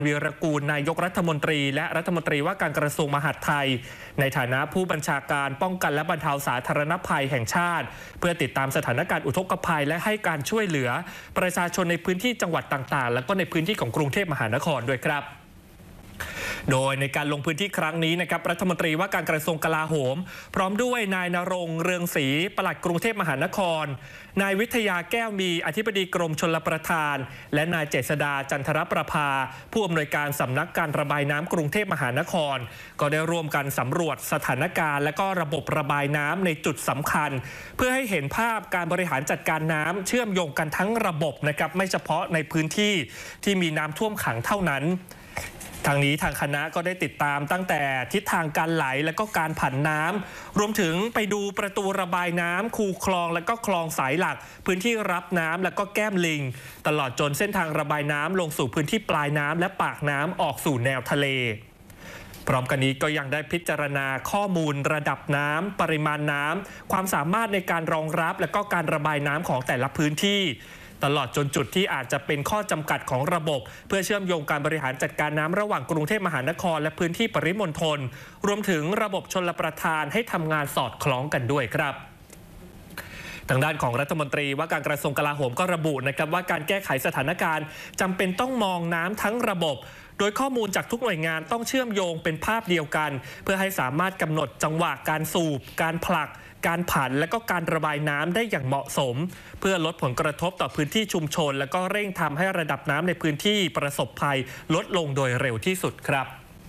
วีรกูลนายกรัฐมนตรีและรัฐมนตรีว่าการกระทรวงมหาดไทยในฐานะผู้บัญชาการป้องกันและบรรเทาสาธารณภัยแห่งชาติเพื่อติดตามสถานการณ์อุทกภัยและให้การช่วยเหลือประชาชนในพื้นที่จังหวัดต่างๆและก็ในพื้นที่ของกรุงเทพมหานครด้วยครับโดยในการลงพื้นที่ครั้งนี้นะครับรัฐมนตรีว่าการกระทรวงกลาโหมพร้อมด้วยนายณรงค์เรืองศรีปลัดกรุงเทพมหานครนายวิทยาแก้วมีอธิบดีกรมชลประทานและนายเจษดาจันทรประภาผู้อำนวยการสำนักการระบายน้ำกรุงเทพมหานครก็ได้ร่วมกันสำรวจสถานการณ์และก็ระบบระบายน้ำในจุดสำคัญเพื่อให้เห็นภาพการบริหารจัดการน้ำเชื่อมโยงกันทั้งระบบนะครับไม่เฉพาะในพื้นที่ที่มีน้ำท่วมขังเท่านั้นทางนี้ทางคณะก็ได้ติดตามตั้งแต่ทิศทางการไหลและก็การผันน้ำรวมถึงไปดูประตูระบายน้ำคูคลองและก็คลองสายหลักพื้นที่รับน้ำและก็แก้มลิงตลอดจนเส้นทางระบายน้ำลงสู่พื้นที่ปลายน้ำและปากน้ำออกสู่แนวทะเลพร้อมกันนี้ก็ยังได้พิจารณาข้อมูลระดับน้ำปริมาณน้ำความสามารถในการรองรับและก็การระบายน้ำของแต่ละพื้นที่ตลอดจนจุดที่อาจจะเป็นข้อจำกัดของระบบเพื่อเชื่อมโยงการบริหารจัดการน้ำระหว่างกรุงเทพมหานครและพื้นที่ปริมณฑลรวมถึงระบบชลประทานให้ทำงานสอดคล้องกันด้วยครับทางด้านของรัฐมนตรีว่าการกระทรวงกลาโหมก็ระบุนะครับว่าการแก้ไขสถานการณ์จำเป็นต้องมองน้ำทั้งระบบโดยข้อมูลจากทุกหน่วยงานต้องเชื่อมโยงเป็นภาพเดียวกันเพื่อให้สามารถกำหนดจังหวะการสูบการผลักการผันและก็การระบายน้ำได้อย่างเหมาะสมเพื่อลดผลกระทบต่อพื้นที่ชุมชนและก็เร่งทำให้ระดับน้ำในพื้นที่ประสบภัยลดลงโดยเร็วที่สุดครับ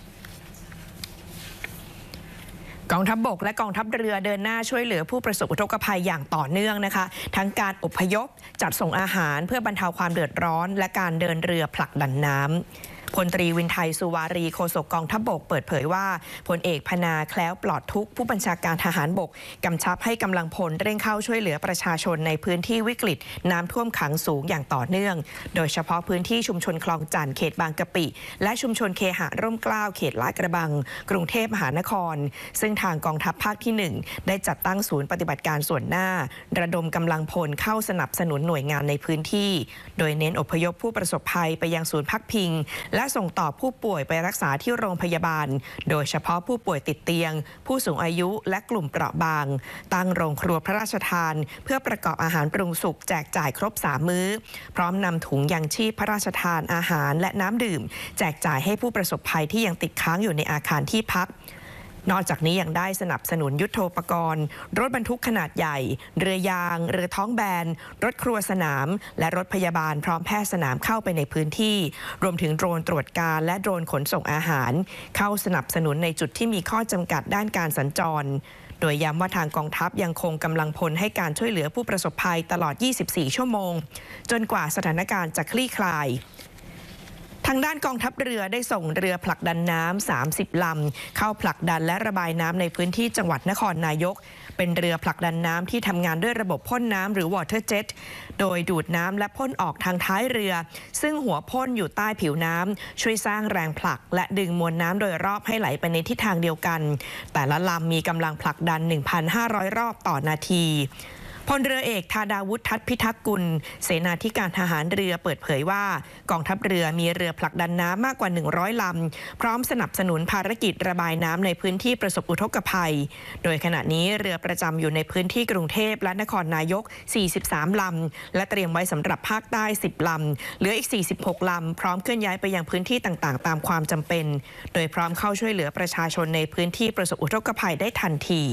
กองทัพบกและกองทัพเรือเดินหน้าช่วยเหลือผู้ประสบอุทกภัยอย่างต่อเนื่องนะคะทั้งการอพยพจัดส่งอาหารเพื่อบรรเทาความเดือดร้อนและการเดินเรือผลักดันน้ำพลตรีวินไทยสุวารีโฆษกกองทัพบกเปิดเผยว่าพลเอกพนาแคล้วปลอดทุกข์ผู้บัญชาการทหารบกกำชับให้กำลังพลเร่งเข้าช่วยเหลือประชาชนในพื้นที่วิกฤตน้ำท่วมขังสูงอย่างต่อเนื่องโดยเฉพาะพื้นที่ชุมชนคลองจันทร์เขตบางกะปิและชุมชนเคหะร่มเกล้าเขตลาดกระบังกรุงเทพมหานครซึ่งทางกองทัพภาคที่1ได้จัดตั้งศูนย์ปฏิบัติการส่วนหน้าระดมกำลังพลเข้าสนับสนุนหน่วยงานในพื้นที่โดยเน้นอพยพผู้ประสบภัยไปยังศูนย์พักพิงและส่งต่อผู้ป่วยไปรักษาที่โรงพยาบาลโดยเฉพาะผู้ป่วยติดเตียงผู้สูงอายุและกลุ่มเปราะบางตั้งโรงครัวพระราชทานเพื่อประกอบอาหารปรุงสุกแจกจ่ายครบ3มื้อพร้อมนำถุงยังชีพพระราชทานอาหารและน้ำดื่มแจกจ่ายให้ผู้ประสบภัยที่ยังติดค้างอยู่ในอาคารที่พักนอกจากนี้ยังได้สนับสนุนยุทโธปกรณ์รถบรรทุกขนาดใหญ่เรือยางเรือท้องแบนรถครัวสนามและรถพยาบาลพร้อมแพทย์สนามเข้าไปในพื้นที่รวมถึงโดรนตรวจการและโดรนขนส่งอาหารเข้าสนับสนุนในจุดที่มีข้อจำกัดด้านการสัญจรโดยย้ำว่าทางกองทัพยังคงกำลังพลให้การช่วยเหลือผู้ประสบภัยตลอด24ชั่วโมงจนกว่าสถานการณ์จะคลี่คลายทางด้านกองทัพเรือได้ส่งเรือผลักดันน้ำ30 ลำเข้าผลักดันและระบายน้ำในพื้นที่จังหวัดนครนายกเป็นเรือผลักดันน้ำที่ทำงานด้วยระบบพ่นน้ำหรือ Water Jet โดยดูดน้ำและพ่นออกทางท้ายเรือซึ่งหัวพ่นอยู่ใต้ผิวน้ำช่วยสร้างแรงผลักและดึงมวลน้ำโดยรอบให้ไหลไปในทิศทางเดียวกันแต่ละลำมีกำลังผลักดัน 1,500 รอบต่อนาทีพลเรือเอกธาดาวุฒิทัศน์พิทักษ์กุลเสนาธิการทหารเรือเปิดเผยว่ากองทัพเรือมีเรือผลักดันน้ำมากกว่า100 ลำพร้อมสนับสนุนภารกิจระบายน้ำในพื้นที่ประสบอุทกภัยโดยขณะนี้เรือประจำอยู่ในพื้นที่กรุงเทพและนครนายก43 ลำและเตรียมไว้สำหรับภาคใต้10 ลำเหลืออีก46 ลำพร้อมเคลื่อนย้ายไปยังพื้นที่ต่างๆตามความจำเป็นโดยพร้อมเข้าช่วยเหลือประชาชนในพื้นที่ประสบอุทกภัยได้ทันที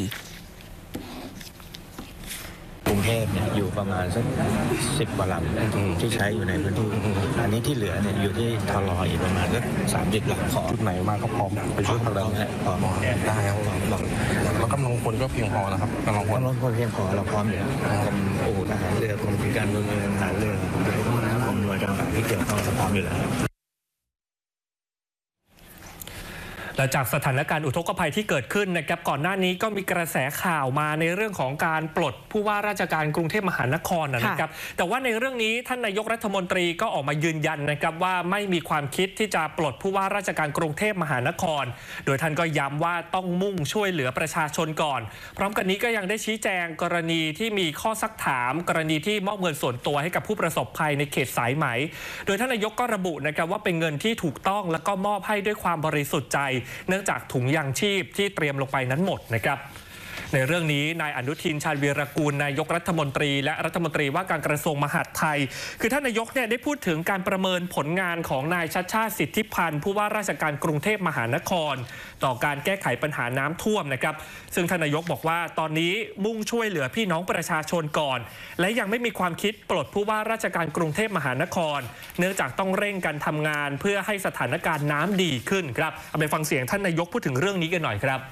กรุงเทพเนี่ยอยู่ประมาณสัก10 กว่าลำที่ใช้อยู่ในพื้นที่อันนี้ที่เหลือเนี่ยอยู่ที่ทลอีกประมาณสัก30 ลำขอจุดไหนมาก็พร้อมไปช่วยผลักดันพร้อมได้ครับแล้วกำลังพลก็เพียงพอนะครับกำลังพลเพียงพอเราพร้อมอยู่ทหารเรือกรมการเมืองทหารเรือหรือพวกนั้นผมหน่วยต่างๆที่เกี่ยวข้องพร้อมอยู่แล้วและจากสถานการณ์อุทกภัยที่เกิดขึ้นนะครับก่อนหน้านี้ก็มีกระแสข่าวมาในเรื่องของการปลดผู้ว่าราชการกรุงเทพมหานครนะครับแต่ว่าในเรื่องนี้ท่านนายกรัฐมนตรีก็ออกมายืนยันนะครับว่าไม่มีความคิดที่จะปลดผู้ว่าราชการกรุงเทพมหานครโดยท่านก็ย้ำว่าต้องมุ่งช่วยเหลือประชาชนก่อนพร้อมกันนี้ก็ยังได้ชี้แจงกรณีที่มีข้อซักถามกรณีที่มอบเงินส่วนตัวให้กับผู้ประสบภัยในเขตสายไหมโดยท่านนายกก็ระบุนะครับว่าเป็นเงินที่ถูกต้องแล้วก็มอบให้ด้วยความบริสุทธิ์ใจเนื่องจากถุงยางชีพที่เตรียมลงไปนั้นหมดนะครับในเรื่องนี้นายอนุทินชาญวีรกูลนายกรัฐมนตรีและรัฐมนตรีว่าการกระทรวงมหาดไทยคือท่านนายกได้พูดถึงการประเมินผลงานของนายชัชชาติสิทธิพันธ์ผู้ว่าราชการกรุงเทพมหานครต่อการแก้ไขปัญหาน้ำท่วมนะครับซึ่งท่านนายกบอกว่าตอนนี้มุ่งช่วยเหลือพี่น้องประชาชนก่อนและยังไม่มีความคิดปลดผู้ว่าราชการกรุงเทพมหานครเนื่องจากต้องเร่งการทำงานเพื่อให้สถานการณ์น้ำดีขึ้นครับเอาไปฟังเสียงท่านนายกพูดถึงเรื่องนี้กันหน่อยครับ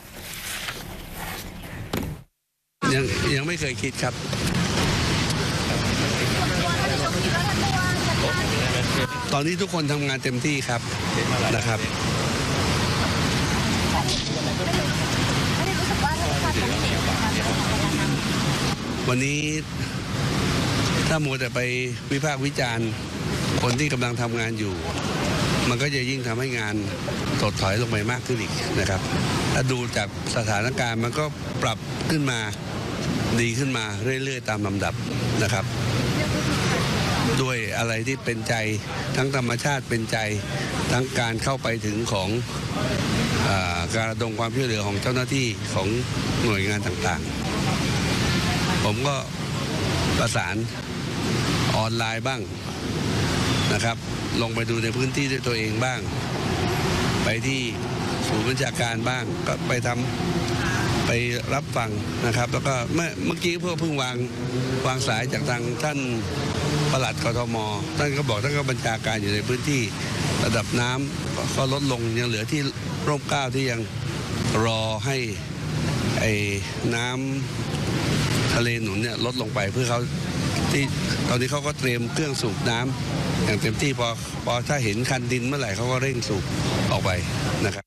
ยังไม่เคยคิดครับตอนนี้ทุกคนทำงานเต็มที่ครับนะครับวันนี้ถ้ามัวแต่ไปวิพากษ์วิจารณ์คนที่กำลังทำงานอยู่มันก็จะยิ่งทำให้งานถดถอยลงไปมากขึ้นอีกนะครับถ้าดูจากสถานการณ์มันก็ปรับขึ้นมาดีขึ้นมาเรื่อยๆตามลำดับนะครับด้วยอะไรที่เป็นใจทั้งธรรมชาติเป็นใจทั้งการเข้าไปถึงของการระดมความช่วยเหลือของเจ้าหน้าที่ของหน่วยงานต่างๆผมก็ประสานออนไลน์บ้างนะครับลงไปดูในพื้นที่ด้วยตัวเองบ้างไปที่ศูนย์บัญชาการบ้างก็ไปรับฟังนะครับแล้วก็เมื่อกี้เพิ่งวางสายจากทางท่านปลัดกทมท่านก็บอกท่านก็บัญชาการอยู่ในพื้นที่ระดับน้ำก็ลดลงยังเหลือที่ร่มเกล้าที่ยังรอให้น้ำทะเลหนุนเนี่ยลดลงไปเพื่อเขาที่ตอนนี้เขาก็เตรียมเครื่องสูบน้ำอย่างเต็มที่พอถ้าเห็นคันดินเมื่อไหร่เขาก็เร่งสูบออกไปนะครับ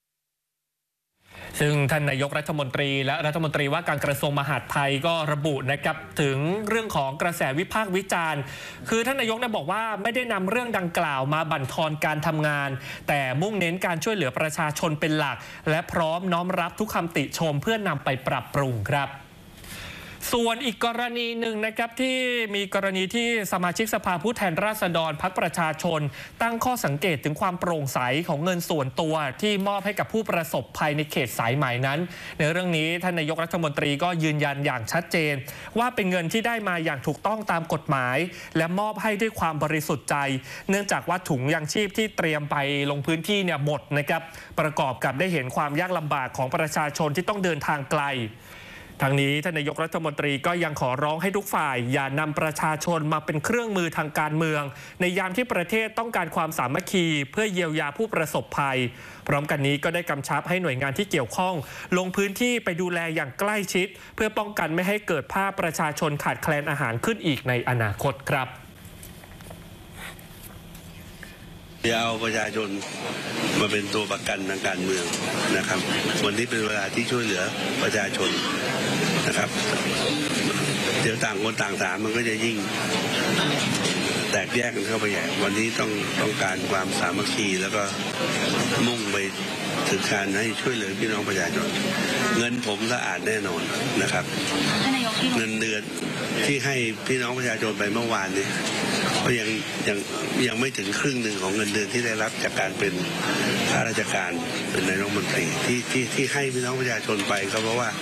ซึ่งท่านนายกรัฐมนตรีและรัฐมนตรีว่าการกระทรวงมหาดไทยก็ระบุนะครับถึงเรื่องของกระแสวิพากษ์วิจารณ์คือท่านนายกบอกว่าไม่ได้นำเรื่องดังกล่าวมาบั่นทอนการทำงานแต่มุ่งเน้นการช่วยเหลือประชาชนเป็นหลักและพร้อมน้อมรับทุกคำติชมเพื่อนำไปปรับปรุงครับส่วนอีกกรณีหนึ่งนะครับที่มีกรณีที่สมาชิกสภาผู้แทนราษฎรพรรคประชาชนตั้งข้อสังเกตถึงความโปร่งใสของเงินส่วนตัวที่มอบให้กับผู้ประสบภัยในเขตสายไหมนั้นในเรื่องนี้ท่านนายกรัฐมนตรีก็ยืนยันอย่างชัดเจนว่าเป็นเงินที่ได้มาอย่างถูกต้องตามกฎหมายและมอบให้ด้วยความบริสุทธิ์ใจเนื่องจากว่าถุงยางชีพที่เตรียมไปลงพื้นที่เนี่ยหมดนะครับประกอบกับได้เห็นความยากลำบากของประชาชนที่ต้องเดินทางไกลทางนี้ท่านนายกรัฐมนตรีก็ยังขอร้องให้ทุกฝ่ายอย่านำประชาชนมาเป็นเครื่องมือทางการเมืองในยามที่ประเทศต้องการความสามัคคีเพื่อเยียวยาผู้ประสบภัยพร้อมกันนี้ก็ได้กำชับให้หน่วยงานที่เกี่ยวข้องลงพื้นที่ไปดูแลอย่างใกล้ชิดเพื่อป้องกันไม่ให้เกิดภาพประชาชนขาดแคลนอาหารขึ้นอีกในอนาคตครับอย่าเอาประชาชนมาเป็นตัวประกันทางการเมืองนะครับวันนี้เป็นเวลาที่ช่วยเหลือประชาชนนะครับเดี๋ยวต่างคนต่างถามมันก็จะยิ่งแตกแยกกันเข้าไปใหญ่วันนี้ต้องการความสามัคคีแล้วก็มุ่งไปถึงการให้ช่วยเหลือพี่น้องประชาชนเงินผมสะอาดแน่นอนนะครับเงินเดือนที่ให้พี่น้องประชาชนไปเมื่อวานนี้ก็ยังไม่ถึงครึ่งหนึ่งของเงินเดือนที่ได้รับจากการเป็นข้าราชการเป็นนายกรัฐมนตรีที่ให้พี่น้องประชาชนไปก็เพราะว่า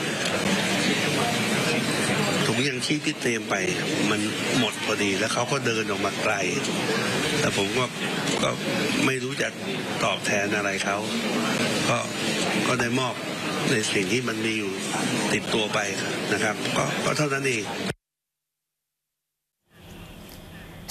ถุงยางชีพที่เตรียมไปมันหมดพอดีแล้วเขาก็เดินออกมาไกลแต่ผมก็ไม่รู้จะตอบแทนอะไรเขาก็ได้มอบในสิ่งที่มันมีอยู่ติดตัวไปนะครับก็เท่านั้นเอง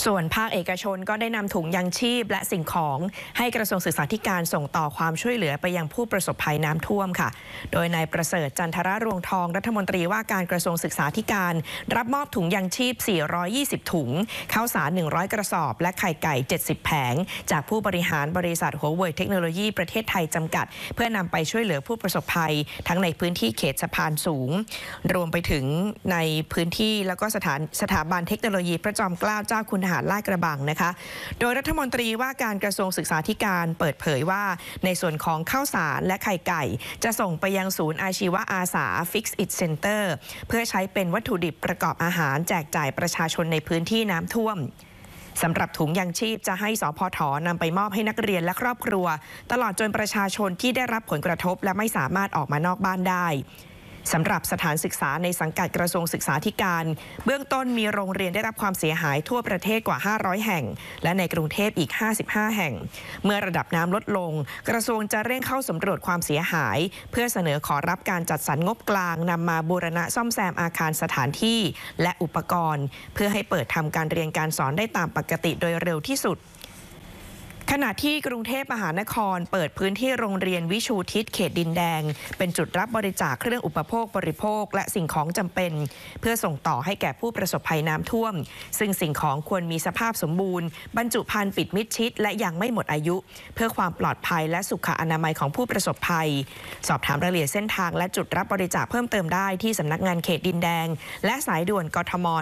ส่วนภาคเอกชนก็ได้นำถุงยังชีพและสิ่งของให้กระทรวงศึกษาธิการส่งต่อความช่วยเหลือไปยังผู้ประสบภัยน้ำท่วมค่ะโดยนายประเสริฐจันทรรวงทองรัฐมนตรีว่าการกระทรวงศึกษาธิการรับมอบถุงยังชีพ420ถุงข้าวสาร100กระสอบและไข่ไก่70แผงจากผู้บริหารบริษัทหัวเว่ยเทคโนโลยีประเทศไทยจำกัดเพื่อนำไปช่วยเหลือผู้ประสบภัยทั้งในพื้นที่เขตสะพานสูงรวมไปถึงในพื้นที่แล้วก็สถาบันเทคโนโลยีพระจอมเกล้าเจ้าคุณทหารลาดกระบังนะคะโดยรัฐมนตรีว่าการกระทรวงศึกษาธิการเปิดเผยว่าในส่วนของข้าวสารและไข่ไก่จะส่งไปยังศูนย์อาชีวะอาสา Fix It Center เพื่อใช้เป็นวัตถุดิบประกอบอาหารแจกจ่ายประชาชนในพื้นที่น้ำท่วมสำหรับถุงยังชีพจะให้สพท.นำไปมอบให้นักเรียนและครอบครัวตลอดจนประชาชนที่ได้รับผลกระทบและไม่สามารถออกมานอกบ้านได้สำหรับสถานศึกษาในสังกัดกระทรวงศึกษาธิการเบื้องต้นมีโรงเรียนได้รับความเสียหายทั่วประเทศกว่า500แห่งและในกรุงเทพอีก55แห่งเมื่อระดับน้ำลดลงกระทรวงจะเร่งเข้าสำรวจความเสียหายเพื่อเสนอขอรับการจัดสรรงบกลางนำมาบูรณะซ่อมแซมอาคารสถานที่และอุปกรณ์เพื่อให้เปิดทำการเรียนการสอนได้ตามปกติโดยเร็วที่สุดขณะที่กรุงเทพมหานครเปิดพื้นที่โรงเรียนวิชูทิศเขตดินแดงเป็นจุดรับบริจาคเครื่องอุปโภคบริโภคและสิ่งของจำเป็นเพื่อส่งต่อให้แก่ผู้ประสบภัยน้ำท่วมซึ่งสิ่งของควรมีสภาพสมบูรณ์บรรจุภัณฑ์ปิดมิดชิดและยังไม่หมดอายุเพื่อความปลอดภัยและสุขอนามัยของผู้ประสบภัยสอบถามรายละเอียดเส้นทางและจุดรับบริจาคเพิ่มเติมได้ที่สำนักงานเขตดินแดงและสายด่วนกทม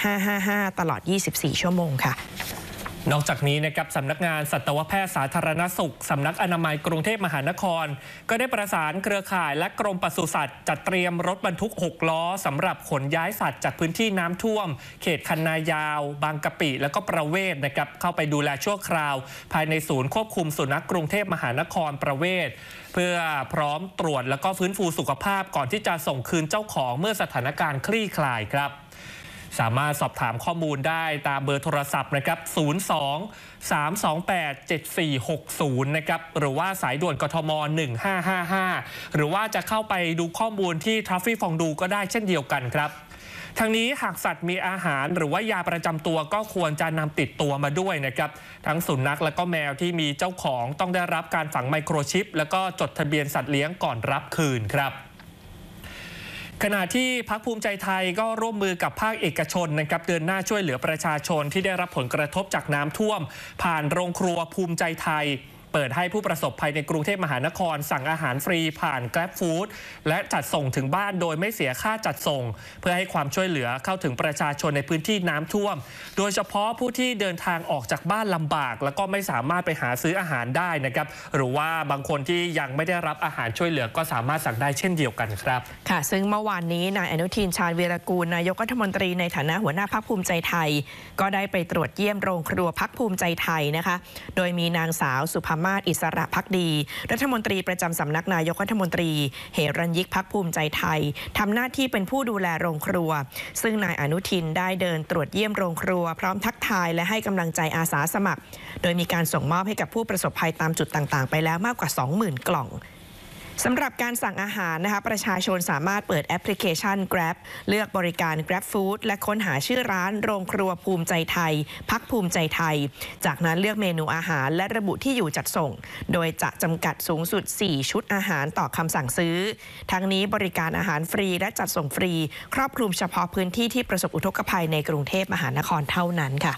1555ตลอด24ชั่วโมงค่ะนอกจากนี้นะครับสำนักงานสัตวแพทย์สาธารณสุขสำนักอนามัยกรุงเทพมหานครก็ได้ประสานเครือข่ายและกรมปศุสัตว์จัดเตรียมรถบรรทุก6ล้อสำหรับขนย้ายสัตว์จากพื้นที่น้ำท่วมเขตคันนายาวบางกะปิแล้วก็ประเวศนะครับเข้าไปดูแลชั่วคราวภายในศูนย์ควบคุมสุนัขกรุงเทพมหานครประเวศเพื่อพร้อมตรวจแล้วก็ฟื้นฟูสุขภาพก่อนที่จะส่งคืนเจ้าของเมื่อสถานการณ์คลี่คลายครับสามารถสอบถามข้อมูลได้ตามเบอร์โทรศัพท์นะครับ02-328-7460นะครับหรือว่าสายด่วนกทม1555หรือว่าจะเข้าไปดูข้อมูลที่ Traffic ฟองดูก็ได้เช่นเดียวกันครับทั้งนี้หากสัตว์มีอาหารหรือว่ายาประจำตัวก็ควรจะนำติดตัวมาด้วยนะครับทั้งสุนัขและก็แมวที่มีเจ้าของต้องได้รับการฝังไมโครชิปแล้วก็จดทะเบียนสัตว์เลี้ยงก่อนรับคืนครับขณะที่พรรคภูมิใจไทยก็ร่วมมือกับภาคเอกชนนะครับเดินหน้าช่วยเหลือประชาชนที่ได้รับผลกระทบจากน้ำท่วมผ่านโรงครัวภูมิใจไทยเปิดให้ผู้ประสบภัยในกรุงเทพมหานครสั่งอาหารฟรีผ่าน Grab Food และจัดส่งถึงบ้านโดยไม่เสียค่าจัดส่งเพื่อให้ความช่วยเหลือเข้าถึงประชาชนในพื้นที่น้ำท่วมโดยเฉพาะผู้ที่เดินทางออกจากบ้านลำบากแล้วก็ไม่สามารถไปหาซื้ออาหารได้นะครับหรือว่าบางคนที่ยังไม่ได้รับอาหารช่วยเหลือก็สามารถสั่งได้เช่นเดียวกันครับค่ะซึ่งเมื่อวานนี้นายอนุทินชาญวีรกูลนายกรัฐมนตรีในฐานะหัวหน้าพรรคภูมิใจไทยก็ได้ไปตรวจเยี่ยมโรงครัวพรรคภูมิใจไทยนะคะโดยมีนางสาวสุภามาศอิสระพักดีรัฐมนตรีประจำสำนักนายกรัฐมนตรีเหรัญยิกพรรคภูมิใจไทยทำหน้าที่เป็นผู้ดูแลโรงครัวซึ่งนายอนุทินได้เดินตรวจเยี่ยมโรงครัวพร้อมทักทายและให้กำลังใจอาสาสมัครโดยมีการส่งมอบให้กับผู้ประสบภัยตามจุดต่างๆไปแล้วมากกว่า 20,000 กล่องสำหรับการสั่งอาหารนะคะประชาชนสามารถเปิดแอปพลิเคชัน Grab เลือกบริการ Grab Food และค้นหาชื่อร้านโรงครัวภูมิใจไทยพรรคภูมิใจไทยจากนั้นเลือกเมนูอาหารและระบุที่อยู่จัดส่งโดยจะจำกัดสูงสุด4ชุดอาหารต่อคำสั่งซื้อทั้งนี้บริการอาหารฟรีและจัดส่งฟรีครอบคลุมเฉพาะพื้นที่ที่ประสบอุทกภัยในกรุงเทพมหานครเท่านั้นค่ะ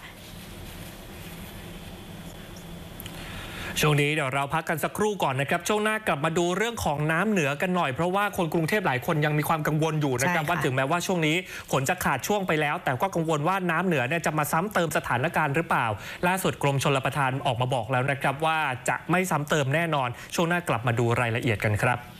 ช่วงนี้เดี๋ยวเราพักกันสักครู่ก่อนนะครับช่วงหน้ากลับมาดูเรื่องของน้ำเหนือกันหน่อยเพราะว่าคนกรุงเทพหลายคนยังมีความกังวลอยู่นะครับว่าถึงแม้ว่าช่วงนี้ฝนจะขาดช่วงไปแล้วแต่ก็กังวลว่าน้ำเหนือเนี่ยจะมาซ้ำเติมสถานการณ์หรือเปล่าล่าสุดกรมชลประทานออกมาบอกแล้วนะครับว่าจะไม่ซ้ำเติมแน่นอนช่วงหน้ากลับมาดูรายละเอียดกันครับ